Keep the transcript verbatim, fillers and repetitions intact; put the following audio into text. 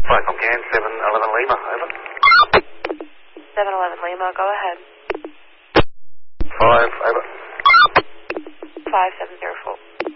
Flight Comcan, seven eleven Lima, over. seven eleven Lima, go ahead. five, over. five seven zero four.